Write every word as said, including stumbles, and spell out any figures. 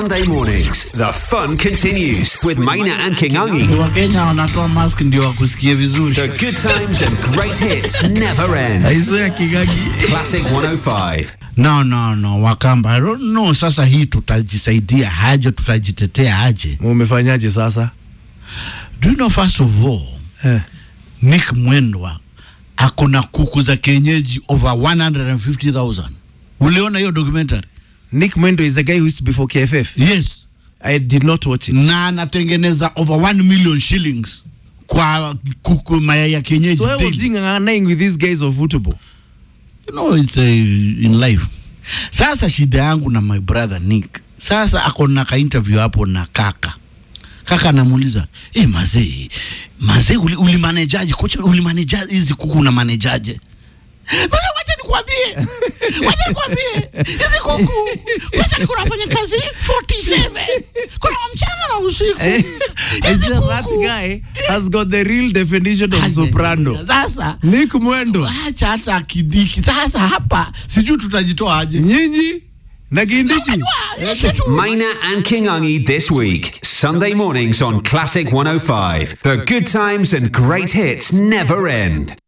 Sunday mornings, the fun continues with Maina and Kingangi. Wakenya wanatoa mask ndio wakusikie vizuri. The good times and great hits never end. Aizoea Kingangi. Classic one oh five. No, no, no, Wakamba. I don't know, sasa hii tutajisaidia haje, tutajitetea haje. Umefanyaje sasa? Do you know, first of all, eh. Nick Mwendwa akona kuku za kienyeji over one hundred fifty thousand. Uliona hiyo documentary? Nick Mwendwa is the guy who used to be for K F F. Yes. I did not watch it. Na anatengeneza over one million shillings kwa kuku mayai ya kienyeji. So I was singing with these guys of football. You know, it's a, in life. Sasa shida yangu na my brother Nick. Sasa akona ka interview hapo na kaka. Kaka anamuuliza, "Eh mazee, mazee uli, uli manageaje? Kocha uli manageaje hizi kuku na manageaje?" Mazee wacha nikwambie. Wacha nikwambie. Hizi kuku, wacha nikunafanya kazi forty-seven. Kuna mchana na usiku. It's just that guy has got the real definition of soprano. Sasa Nick Mwendwa. Acha hata kidiki. Sasa hapa sijui tutajitoa aje. Nyinyi na Kindichi. Maina and Kingangi this week. Sunday mornings on Classic one oh five. The good times and great hits never end.